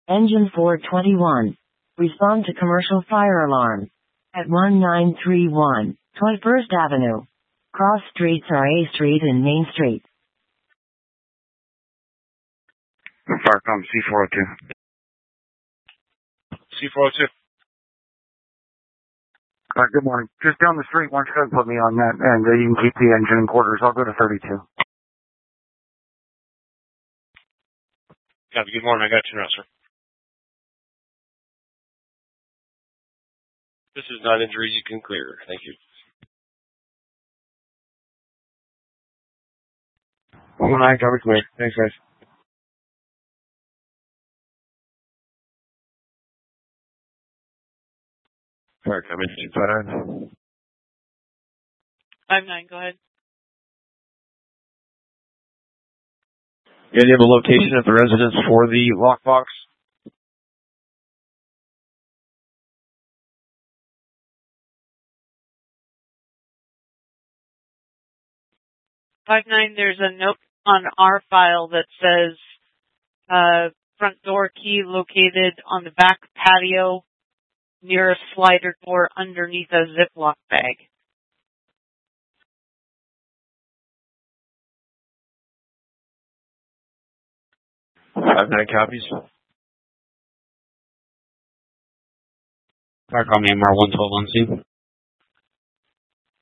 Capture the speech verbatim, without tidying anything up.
Engine four twenty-one. Respond to commercial fire alarm. At one nine three one, twenty-first Avenue. Cross streets are A Street and Main Street. Firecom C four oh two. C four oh two. Uh, good morning. Just down the street, why don't you guys put me on that, and uh, you can keep the engine in quarters. I'll go to thirty-two. Copy. Good morning. I got you now, sir. This is not injuries you can clear. Thank you. one one nine, cover clear. Thanks, guys. Sorry, come in. five nine. five nine, go ahead. Yeah, do you have a location at the residence for the lockbox? five nine, there's a note on our file that says uh, front door key located on the back patio near a slider door underneath a Ziploc bag. Five nine copies. Firecom A M R one twelve on scene.